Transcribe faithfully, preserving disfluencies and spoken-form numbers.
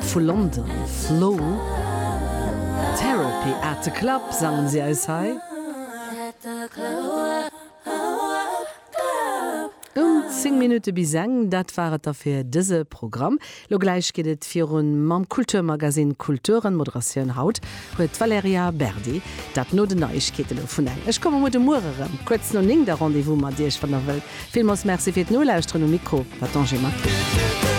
Club vu London, Flow. Therapy at the Club, sangen sie als hei. Um zehn Minuten bis seng, dat waret dafür dëse Programm. Lo gleich geht et fir un mam Kulturmagasin Kulturen Moderation haut huet Valeria Berdi, dat no de Neuigkeiten vun eng. Ech komme mod de Murerem, kurz no ning der Rendevous mat Dich van der Welt. Vielmals merci fir no lausren no Mikro, Patange Marc.